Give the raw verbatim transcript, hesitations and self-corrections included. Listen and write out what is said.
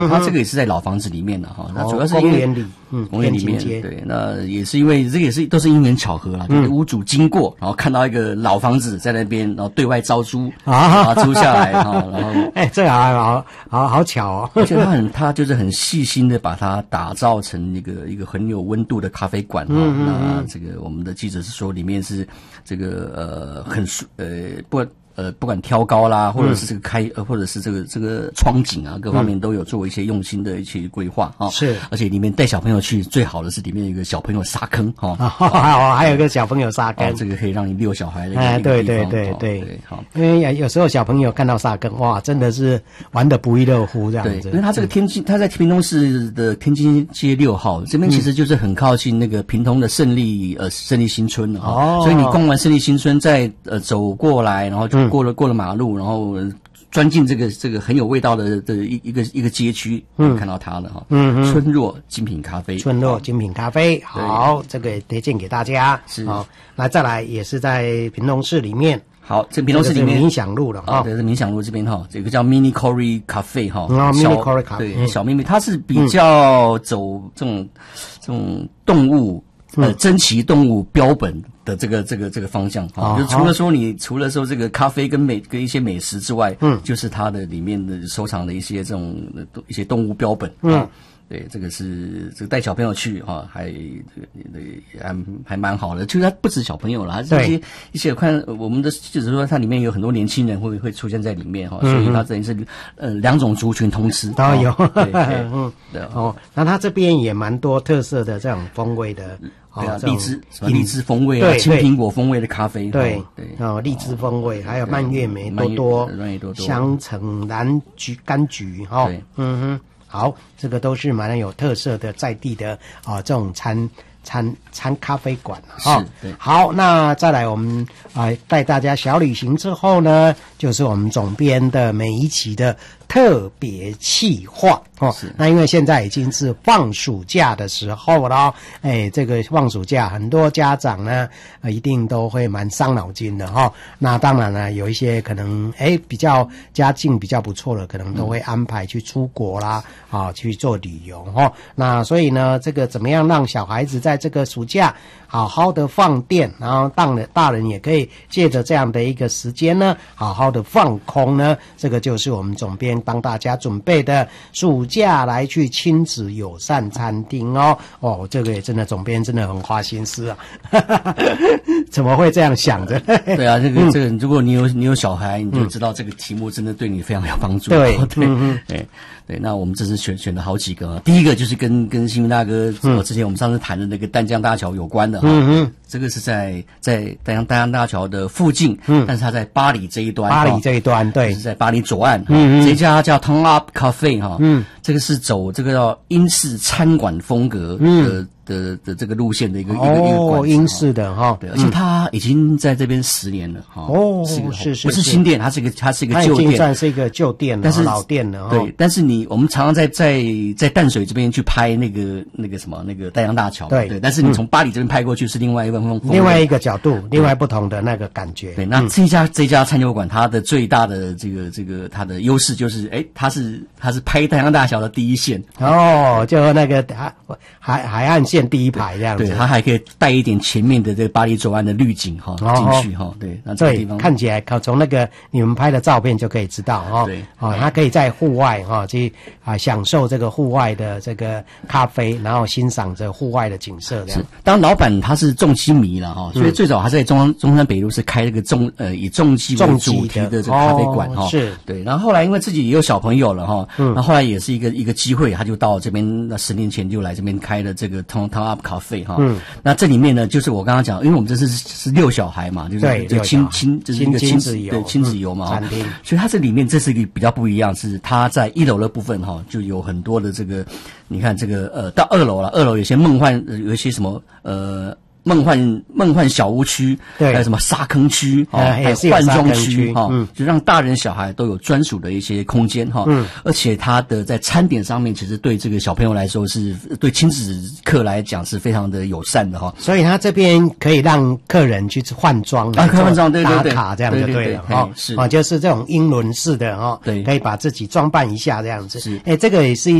它这个也是在老房子里面的哈，那主要是因为公园里，嗯， 公园里面，对，那也是因为这个也是都是因缘巧合啦，就是屋主经过，然后看到一个老房子在那边，然后对外招租啊，把它租下来哈，然后哎，这好好好好巧哦， 而且他很他就是很细心的把它打造成一个一个很有温度的咖啡馆哈，嗯嗯嗯那这个我们的记者是说里面是这个呃很呃不。呃，不管挑高啦，或者是这个开，呃，或者是这个这个窗景啊，各方面都有做一些用心的一些规划啊。 是， 而且里面带小朋友去，最好的是里面有一个小朋友沙坑哈， 哦，还有一个小朋友沙坑， 这个可以让你遛小孩的一个哎，对对对对对，好，因为有时候小朋友看到沙坑，哇，真的是玩得不亦乐乎这样子。 对，因为他这个天津，他在屏东市的天津街六号这边，其实就是很靠近那个屏东的胜利呃胜利新村哦，所以你逛完胜利新村，再呃走过来，然后就过了过了马路。然后钻进这个这个很有味道的的一一个一个街区，嗯，看到它了哈，嗯，村落精品咖啡， 村落精品咖啡，好，这个推荐给大家， 是好，那再来也是在屏东市里面， 好，这屏东市里面冥想路了哈， 对，是冥想路这边哈，这个叫 Mini Cory 咖啡哈， 啊 ，Mini Cory 咖啡， 对，小秘密，它是比较走这种这种动物。呃，珍奇动物标本的这个这个这个方向啊，就除了说你除了说这个咖啡跟美跟一些美食之外，嗯，就是它的里面的收藏的一些这种一些动物标本，嗯，对，这个是这个带小朋友去啊，还还还蛮好的。就是它不止小朋友了，这些一些看我们的就是说它里面有很多年轻人会会出现在里面哈，所以它等于是呃两种族群通吃都有， 对对， 嗯，对哦，那它这边也蛮多特色的这种风味的。 对啊，荔枝什么荔枝风味啊，青苹果风味的咖啡， 对对哦，荔枝风味，还有蔓越莓多多， 蔓越多多， 香橙蓝橘柑橘哈，嗯哼，好，这个都是蛮有特色的在地的啊这种餐餐餐咖啡馆哈。好，那再来我们啊带大家小旅行之后呢，就是我们总编的每一期的特别企划哦，那因为现在已经是放暑假的时候了，哎，这个放暑假很多家长呢，呃，一定都会蛮伤脑筋的哈、哦。那当然呢，有一些可能哎比较家境比较不错的，可能都会安排去出国啦，啊、哦，去做旅游哈、哦。那所以呢，这个怎么样让小孩子在这个暑假好好的放电，然后当了大人也可以借着这样的一个时间呢，好好的放空呢，这个就是我们总编帮大家准备的暑假来去亲子友善餐厅哦。哦，这个也真的总编真的很花心思啊，怎么会这样想着？ 对啊，这个这个，如果你有你有小孩，你就知道这个题目真的对你非常有帮助。 对对对对，那我们这次选选了好几个，第一个就是跟跟新民大哥，嗯，之前我们上次谈的那个淡江大桥有关的哈。嗯嗯，这个是在在淡江淡江大桥的附近，嗯，但是它在巴黎这一端， 巴黎这一端，对， 是在巴黎左岸，嗯嗯，这家叫 Tongue Up Cafe 哈，嗯，这个是走这个叫英式餐馆风格的。嗯的的这个路线的一个、哦、一个一个馆， 英式的哈， 对，而且它已经在这边十年了哈。 哦，是是是， 不是新店，它是一个它是一个旧店， 算是一个旧店了，但是老店了。 对，但是你我们常常在在在淡水这边去拍那个那个什么那个淡江大桥，对对，但是你从巴黎这边拍过去是另外一个风， 另外一个角度，另外不同的那个感觉。 对，那这家这家餐酒馆它的最大的这个这个它的优势就是，哎，它是它是拍淡江大桥的第一线。 哦，就那个海海海岸线第一排这样。 对，它还可以带一点前面的这个巴黎左岸的滤景哈进去哈。对，那这个地方看起来，靠从那个你们拍的照片就可以知道哈。对，哦，它可以在户外哈去啊享受这个户外的这个咖啡，然后欣赏着户外的景色这样。 当然，老板他是重机迷了哈，所以最早还在中中山北路是开这个重呃以重机为主题的这个咖啡馆哈。是，对。然后后来因为自己也有小朋友了哈，嗯，那后来也是一个一个机会，他就到这边，那十年前就来这边开了这个 Tongue Tongue Up Cafe。嗯，那这里面呢，就是我刚刚讲，因为我们这是是遛小孩嘛，就是就亲亲，就是一个亲子游，对亲子游嘛，餐厅。所以它这里面这是一个比较不一样，是它在一楼的部分哈，就有很多的这个，你看这个呃，到二楼了，二楼有些梦幻，有一些什么呃。 梦幻梦幻小屋区， 对， 还有什么沙坑区，哦，还有换装区，哈，嗯，就让大人小孩都有专属的一些空间，哈，嗯，而且它的在餐点上面，其实对这个小朋友来说是，对亲子客来讲是非常的友善的，哈。 所以他这边可以让客人去换装， 啊，换装，对对对， 打卡这样就对了，哈， 是， 啊，就是这种英伦式的，哈， 对， 可以把自己装扮一下这样子， 是， 哎，这个也是。